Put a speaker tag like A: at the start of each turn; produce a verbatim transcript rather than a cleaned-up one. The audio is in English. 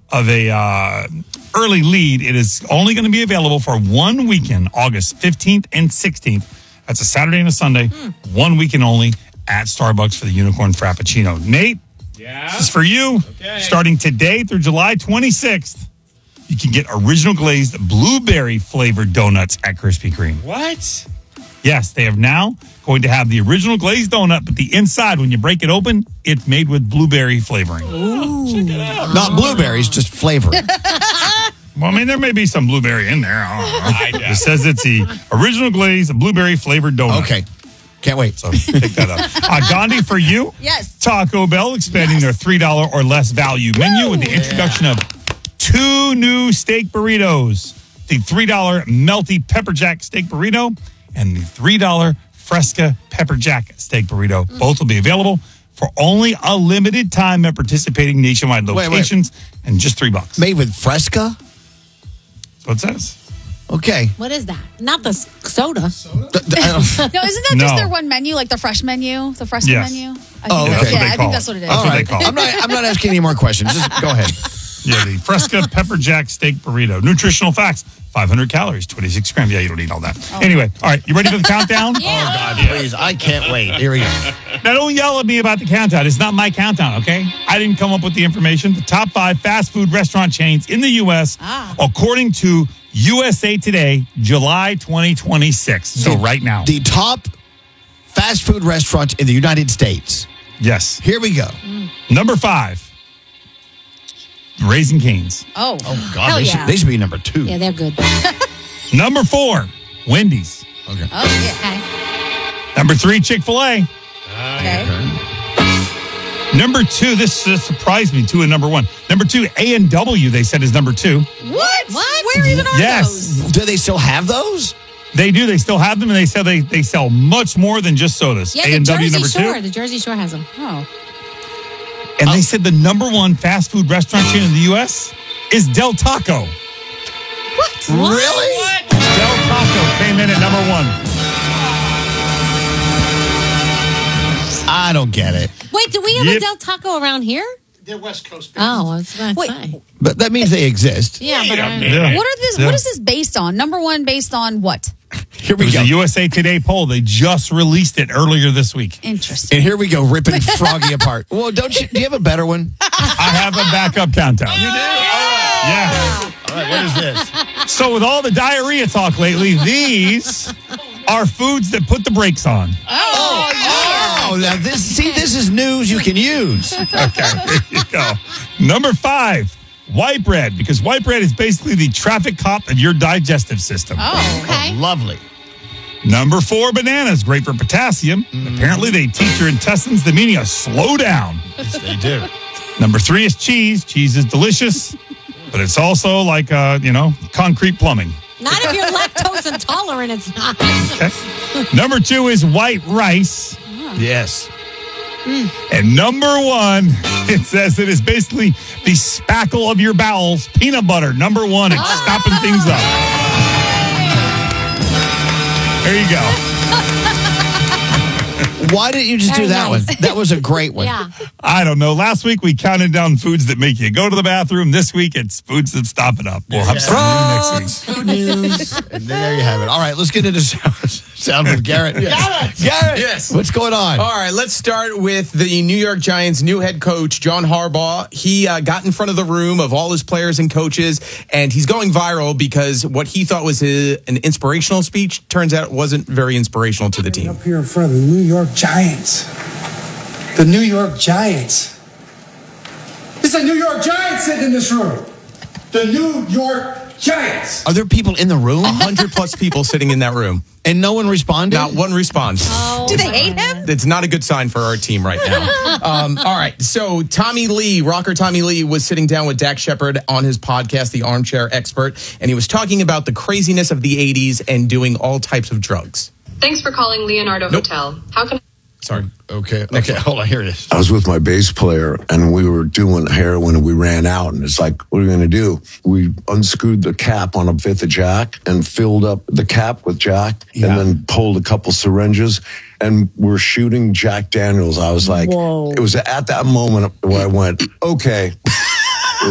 A: of a uh, early lead. It is only going to be available for one weekend, August fifteenth and sixteenth. That's a Saturday and a Sunday. Mm. One weekend only at Starbucks for the Unicorn Frappuccino. Nate,
B: yeah?
A: this is for you.
B: Okay.
A: Starting today through July twenty-sixth, you can get original glazed blueberry flavored donuts at Krispy Kreme.
B: What?
A: Yes, they have now going to have the original glazed donut, but the inside, when you break it open, it's made with blueberry flavoring.
B: Ooh. Check it out.
C: Not blueberries, just flavor.
A: Well, I mean, there may be some blueberry in there. I don't know.
B: I
A: It says it's the original glazed blueberry flavored donut.
C: Okay. Can't wait.
A: So pick that up. Uh, Gandhi, for you,
D: yes.
A: Taco Bell expanding
D: yes.
A: their three dollars or less value Woo! menu with the introduction yeah. of two new steak burritos. The three dollars melty pepper jack steak burrito and the three dollars Fresca pepper jack steak burrito. Mm. Both will be available for only a limited time at participating nationwide locations wait, wait. and just three bucks.
C: Made with Fresca?
A: That's what it says.
C: Okay.
E: What is that? Not the soda.
D: soda? The, the, no, isn't that no. just their one menu, like the fresh menu, the Fresca
A: yes.
D: menu? I
C: oh,
D: think
C: okay.
D: Yeah, I think that's what it is.
A: That's
C: All
A: what
C: right.
A: they call it.
C: I'm not, I'm not asking any more questions. Just go ahead.
A: Yeah, the Fresca pepper jack steak burrito. Nutritional facts: five hundred calories, twenty-six grams. Yeah, you don't need all that. Oh. Anyway, all right, you ready for the countdown?
E: Yeah.
C: Oh, God, yeah. Please. I can't wait. Here we go.
A: Now, don't yell at me about the countdown. It's not my countdown, okay? I didn't come up with the information. The top five fast food restaurant chains in the U S, ah. according to U S A Today, July twenty twenty-six. So
C: the,
A: right now.
C: The top fast food restaurants in the United States.
A: Yes.
C: Here we go.
A: Mm. Number five, Raising Cane's.
D: Oh.
C: Oh, God.
E: Hell
C: They,
E: yeah.
C: should, they should be number two.
E: Yeah, they're good.
A: Number four, Wendy's.
C: Okay.
D: Oh, yeah.
E: Okay.
A: Number three, Chick-fil-A.
D: Okay.
A: okay. Number two, this uh, surprised me, two and number one. Number two, A and W, they said, is number two.
D: What? What? Where even are
A: yes.
D: those?
C: Do they still have those?
A: They do. They still have them, and they sell they, they sell much more than just sodas.
E: Yeah,
A: A
E: the
A: and W
E: Jersey
A: number
E: Shore.
A: two.
E: The Jersey Shore has them.
D: Oh.
A: And oh. they said the number one fast food restaurant chain in the U S is Del Taco.
D: What?
C: Really?
D: What?
A: Del Taco came in at number one.
C: I don't get it.
E: Wait, do we have
A: yep.
E: a Del Taco around here?
F: They're West Coast based.
E: Oh, I was going to
D: Wait.
E: say.
C: But that means they exist.
E: Yeah, but I,
A: Yeah.
D: What are this?
A: Yeah.
D: What is this based on? Number one, based on what?
C: Here
A: It
C: we
A: was
C: go.
A: a U S A Today poll. They just released it earlier this week.
D: Interesting.
C: And here we go, ripping Froggy apart. Well, don't you? Do you have a better one?
A: I have a backup countdown. You do? Yeah.
C: All right, what is this?
A: So with all the diarrhea talk lately, these are foods that put the brakes on.
C: Oh, oh, now this. See, this is news you can use.
A: Okay, there you go. Number five, white bread, because white bread is basically the traffic cop of your digestive system.
D: Oh, okay.
C: Oh, lovely.
A: Number four, bananas, great for potassium. Mm. Apparently, they teach your intestines the meaning of slow down.
C: Yes, they do.
A: Number three is cheese. Cheese is delicious, but it's also like, uh, you know, concrete plumbing.
E: not if you're lactose intolerant, it's not.
A: Okay. Number two is white rice.
C: Yes.
A: Mm. And number one, it says it is basically the spackle of your bowels, peanut butter. Number one, it's oh. stopping things up. There you go.
C: Why didn't you just
E: Very
C: do that
E: nice.
C: one? That was a great one.
E: Yeah.
A: I don't know. Last week we counted down foods that make you go to the bathroom. This week it's foods that stop it up. We'll have
C: Yeah.
A: something new next week.
C: And there you have it. All right, let's get into sound, sound with Garrett.
F: Yes.
C: Garrett,
B: Yes.
C: what's going on?
B: All right, let's start with the New York Giants' new head coach, John Harbaugh. He uh, got in front of the room of all his players and coaches, and he's going viral because what he thought was his, an inspirational speech turns out it wasn't very inspirational to the team.
F: Up here in front of the New York Giants. The New York Giants. It's a New York Giants sitting in this room. The New York Giants.
C: Are there people in the room?
B: A hundred plus people sitting in that room.
C: And no one responded?
B: Not one responds.
E: Oh,
D: Do they hate him?
B: It's not a good sign for our team right now. um, all right. So Tommy Lee, rocker Tommy Lee, was sitting down with Dak Shepard on his podcast, The Armchair Expert, and he was talking about the craziness of the eighties and doing all types of drugs.
G: Thanks for calling Leonardo
B: Nope.
G: Hotel. How can
B: Sorry.
C: Okay. Okay. Hold on. Here it is.
H: I was with my bass player and we were doing heroin and we ran out and it's like, what are we going to do? We unscrewed the cap on a fifth of Jack and filled up the cap with Jack
C: Yeah.
H: and then pulled a couple syringes and we're shooting Jack Daniels. I was like,
E: Whoa.
H: it was at that moment where I went, okay,